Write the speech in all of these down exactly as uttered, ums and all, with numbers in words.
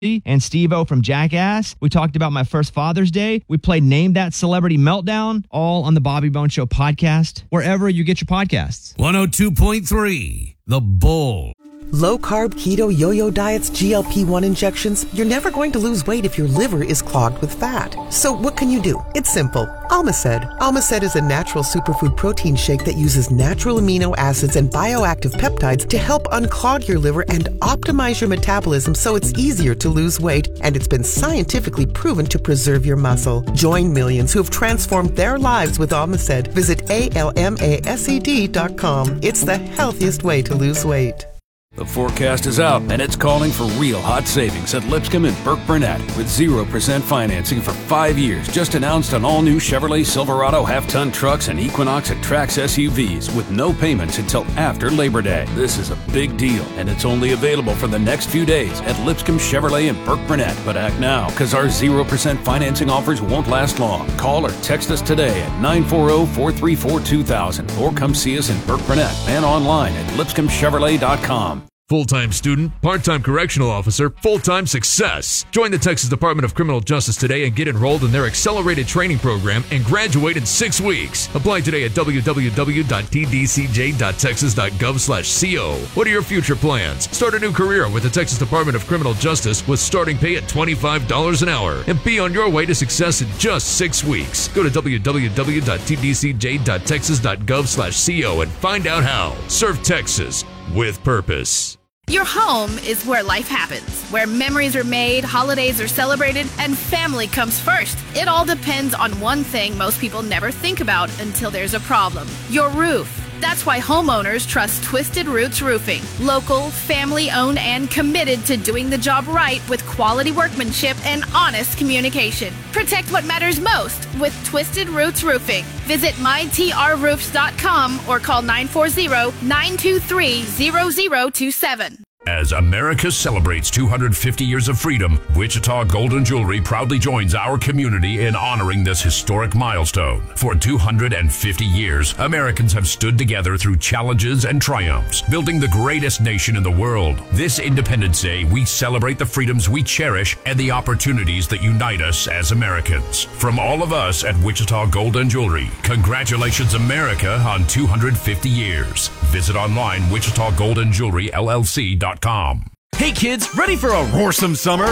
and Steve-O from Jackass. We talked about my first Father's Day. We played Name That Celebrity Meltdown, all on the Bobby Bones Show podcast, wherever you get your podcasts. one oh two point three, The Bull. Low-carb, keto, yo-yo diets, G L P one injections. You're never going to lose weight if your liver is clogged with fat. So what can you do? It's simple. Almaced. Almaced is a natural superfood protein shake that uses natural amino acids and bioactive peptides to help unclog your liver and optimize your metabolism so it's easier to lose weight, and it's been scientifically proven to preserve your muscle. Join millions who have transformed their lives with Almaced. Visit A L M A S E D dot com. It's the healthiest way to lose weight. The forecast is out, and it's calling for real hot savings at Lipscomb and Burke Burnett with zero percent financing for five years. Just announced on all new Chevrolet Silverado half-ton trucks and Equinox and Trax S U Vs with no payments until after Labor Day. This is a big deal, and it's only available for the next few days at Lipscomb Chevrolet and Burke Burnett. But act now, because our zero percent financing offers won't last long. Call or text us today at nine four zero, four three four, two thousand or come see us in Burke Burnett and online at lipscomb chevrolet dot com. Full-time student, part-time correctional officer, full-time success. Join the Texas Department of Criminal Justice today and get enrolled in their accelerated training program and graduate in six weeks. Apply today at w w w dot t d c j dot texas dot gov slash co. What are your future plans? Start a new career with the Texas Department of Criminal Justice with starting pay at twenty-five dollars an hour and be on your way to success in just six weeks. Go to w w w dot t d c j dot texas dot gov slash co and find out how. Serve Texas with purpose. Your home is where life happens, where memories are made, holidays are celebrated, and family comes first. It all depends on one thing most people never think about until there's a problem: your roof. That's why homeowners trust Twisted Roots Roofing. Local, family-owned, and committed to doing the job right with quality workmanship and honest communication. Protect what matters most with Twisted Roots Roofing. Visit my t r roofs dot com or call nine four zero, nine two three, zero zero two seven. As America celebrates two hundred fifty years of freedom, Wichita Gold and Jewelry proudly joins our community in honoring this historic milestone. For two hundred fifty years, Americans have stood together through challenges and triumphs, building the greatest nation in the world. This Independence Day, we celebrate the freedoms we cherish and the opportunities that unite us as Americans. From all of us at Wichita Gold and Jewelry, congratulations, America, on two hundred fifty years. Visit online wichita gold and jewelry l l c dot com. Hey kids, ready for a roarsome summer?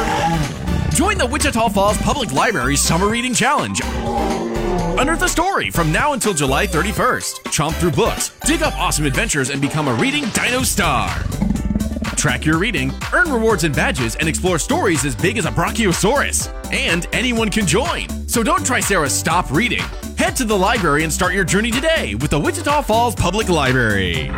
Join the Wichita Falls Public Library's Summer Reading Challenge. Unearth a story from now until July thirty-first. Chomp through books, dig up awesome adventures, and become a reading dino star. Track your reading, earn rewards and badges, and explore stories as big as a Brachiosaurus. And anyone can join. So don't try Sarah's Stop Reading. Head to the library and start your journey today with the Wichita Falls Public Library.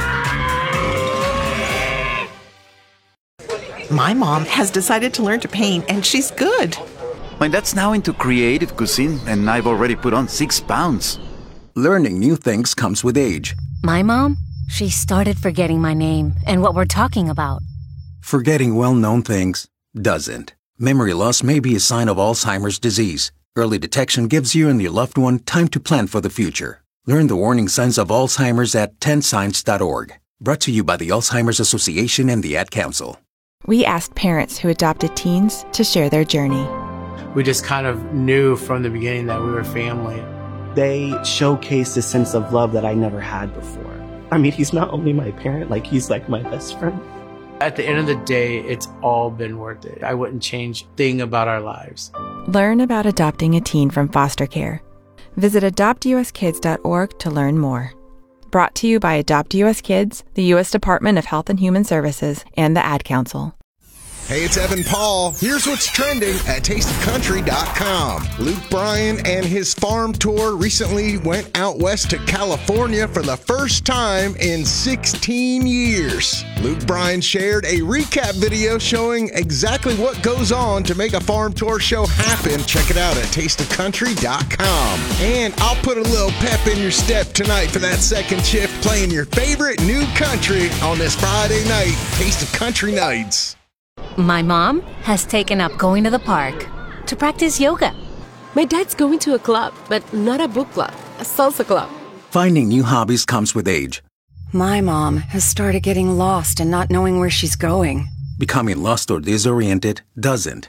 My mom has decided to learn to paint, and she's good. My dad's now into creative cuisine, and I've already put on six pounds. Learning new things comes with age. My mom, she started forgetting my name and what we're talking about. Forgetting well-known things doesn't. Memory loss may be a sign of Alzheimer's disease. Early detection gives you and your loved one time to plan for the future. Learn the warning signs of Alzheimer's at ten signs dot org. Brought to you by the Alzheimer's Association and the Ad Council. We asked parents who adopted teens to share their journey. We just kind of knew from the beginning that we were family. They showcased a sense of love that I never had before. I mean, he's not only my parent, like he's like my best friend. At the end of the day, it's all been worth it. I wouldn't change a thing about our lives. Learn about adopting a teen from foster care. Visit adopt u s kids dot org to learn more. Brought to you by Adopt U S Kids, the U S Department of Health and Human Services, and the Ad Council. Hey, it's Evan Paul. Here's what's trending at taste of country dot com. Luke Bryan and his farm tour recently went out west to California for the first time in sixteen years. Luke Bryan shared a recap video showing exactly what goes on to make a farm tour show happen. Check it out at taste of country dot com. And I'll put a little pep in your step tonight for that second shift, playing your favorite new country on this Friday night, Taste of Country Nights. My mom has taken up going to the park to practice yoga. My dad's going to a club, but not a book club, a salsa club. Finding new hobbies comes with age. My mom has started getting lost and not knowing where she's going. Becoming lost or disoriented doesn't.